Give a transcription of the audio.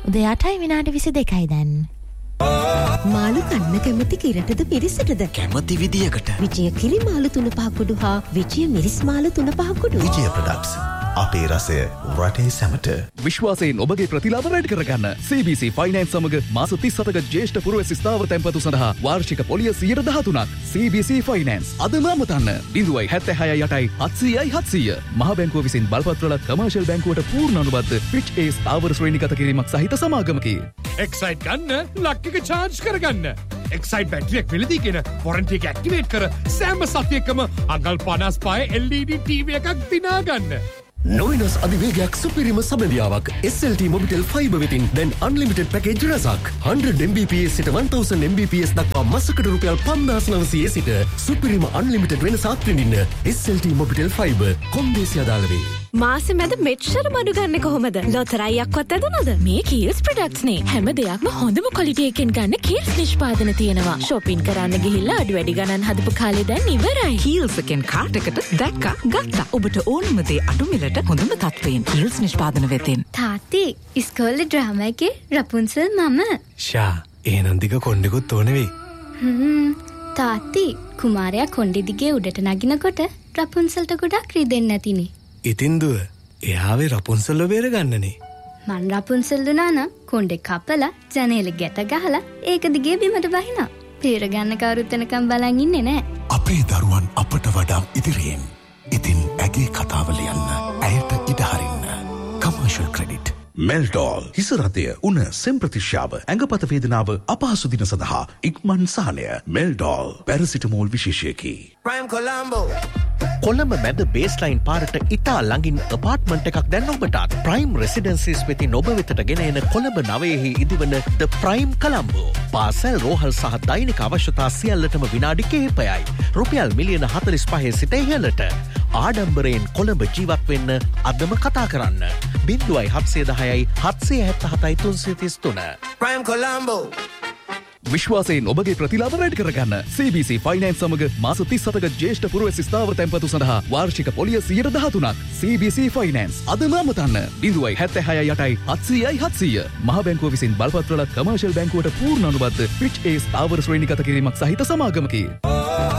උදේ 8යි විනාඩි 22යි දැන්. මාළු කන්න කැමති කිරටද පිරිසටද? කැමති විදියකට. විජය කිරි මාළු 3-5 කුඩු හා විජය මිරිස් මාළු 3-5 කුඩු. විජය ප්‍රොඩක්ට්ස්. අපේ රසය රටේ සැමට. විශ්වාසයෙන් ඔබගේ ප්‍රතිලාභ වැඩි කරගන්න CBC Finance සමග මාස 37ක ජ්‍යෙෂ්ඨ පුරවැසි ස්ථාවර තැන්පතු සඳහා වාර්ෂික පොලිය 13%ක්. CBC Finance අදම අමතන්න 0.76 700 මහා බැංකුව විසින් බලපත්‍රලත් කමර්ෂල් බැංකුවට පූර්ණ අනුබද්ධ Fitch A ස්ථාවර ශ්‍රේණිගත කිරීමක් සහිත සමාගමකි. එක්සයිට් ගන්න ලක් එක චාර්ජ් කරගන්න. එක්සයිට් බැටරියක් වෙලදී කියන වොරන්ටි එක ඇක්ටිවේට් කර සෑම සතියකම අඟල් 55 LED TV එකක් දිනා ගන්න. නොවෙනස් අධිවේගයක් සුපිරිම සබඳියාවක් SLT Mobitel Fiber වෙතින් දැන් unlimited package රසක් 100 Mbps සිට 1000 Mbps දක්වා මාසකට රුපියල් 5900 සිට සුපිරිම unlimited වෙනසක් විඳින්න SLT Mobitel Fiber කොන්දේසි අදාළ වේ. මාසෙ මැද මෙච්චර බඩු ගන්න කොහොමද? ලොතරැයියක්වත් ඇදුනද? මේ කීල්ස් ප්‍රොඩක්ට්ස් නේ. හැම දෙයක්ම හොඳම ක්වොලිටි එකෙන් ගන්න කීල්ස් නිෂ්පාදන තියෙනවා. shopping කරන්න ගිහිල්ලා අඩු වැඩි ගණන් හදපු කාලේ දැන් ඉවරයි. කීල්ස් එකෙන් කාට් එකට දැක්කා ගත්තා. ඔබට ඕනම දේ අඩු මිලට හොඳම තත්ත්වයෙන් කීල්ස් නිෂ්පාදන වෙතින්. තාත්ති ඉස්කෝලේ ඩ්‍රාමා එකේ රපුන්සල් මම. ෂා එහෙනම් දිග කොණ්ඩෙකුත් ඕනේ වෙයි. තාත්ති කුමාරයා කොණ්ඩෙ දිගේ උඩට නගිනකොට රපුන්සල්ට ගොඩක් රිදෙන්නේ නැතිනේ. ඉතින් දුව එයාවේ රපුන්සල්ව බේරගන්නනේ. මං රපුන්සල් දුනා නම් කොණ්ඩේ කපලා ජනේලෙ ගැට ගහලා ඒක දිගේ බිමට බහිනවා. බේරගන්න කවුරුත් එනකම් බලන් ඉන්නේ නැහැ. අපේ දරුවන් අපට වඩා ඉදිරියෙන්. ඉතින් ඇගේ කතාව ලියන්න ඇයට ඉඩ හරින්න. Commercial credit. මෙල්ඩෝල් හිස රතය උණ සෙම් ප්‍රතිශ්‍යාව ඇඟපත වේදනාව අපහසු දින සඳහා ඉක්මන් සහනය. මෙල්ඩෝල් පැරසිටමෝල් විශේෂයකි. ප්‍රයිම් කොලම්බෝ කොළඹ මැද බේස්ලයින් පාරට ඉතා ළඟින් අපාර්ට්මන්ට් එකක් දැන් ඔබටත් ප්‍රයිම් රෙසිඩන්සිස් වෙතින් ඔබ වෙතට ගෙන එන කොළඹ නවයෙහි ඉදිවන ද ප්‍රයිම් කොලම්බෝ. පාසල් රෝහල් සහ දෛනික අවශ්‍යතා සියල්ලටම විනාඩි කිහිපයයි. රුපියල් මිලියන 45 සිට ඉහළට. ආඩම්බරයෙන් කොළඹ ජීවත් වෙන්න අදම කතා කරන්න. 0710 777 333. ප්‍රයිම් කොලම්බෝ. විශ්වාසයෙන් ඔබගේ ප්‍රතිලාභ වැඩි කරගන්න CBC Finance සමග මාස 37ක ජ්‍යෙෂ්ඨ පුරවැසි ස්ථාවර තැන්පතු සඳහා වාර්ෂික පොලිය 13%ක්. CBC Finance අදම අමතන්න 0.76 700 මහා බැංකුව විසින් බලපත්‍රලත් කමර්ෂල් බැංකුවට පූර්ණ අනුබද්ධ Fitch A ස්ථාවර ශ්‍රේණිගත කිරීමක් සහිත සමාගමකි.